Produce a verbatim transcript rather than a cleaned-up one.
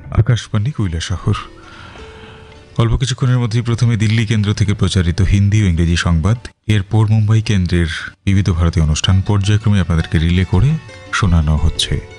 আকাশবাণী কৈলাসহর। অল্প কিছুক্ষণের মধ্যেই প্রথমে দিল্লি কেন্দ্র থেকে প্রচারিত হিন্দি ও ইংরেজি সংবাদ, এরপর মুম্বাই কেন্দ্রের বিবিধ ভারতী অনুষ্ঠান পর্যায়ক্রমে আপনাদেরকে রিলে করে শোনানো হচ্ছে।